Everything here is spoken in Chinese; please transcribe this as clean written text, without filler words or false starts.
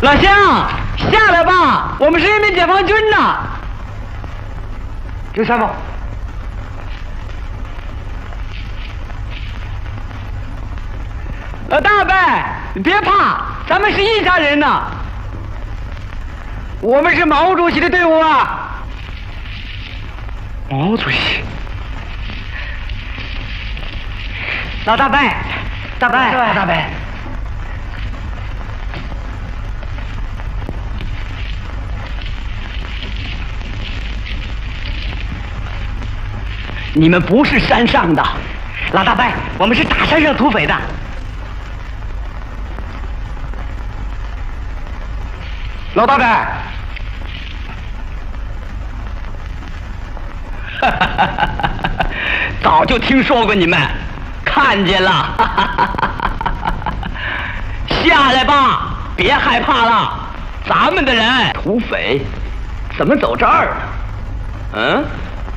老乡，下来吧，我们是人民解放军呐。 有啥吗？ 老大伯，你别怕，咱们是一家人呐。我们是毛主席的队伍啊。 毛主席。 老大伯，大伯， 大伯。 你们不是山上的，老大伯，我们是大山上土匪的。 老大伯， 早就听说过你们，看见了。下来吧，别害怕了，咱们的人土匪怎么走这儿了？嗯？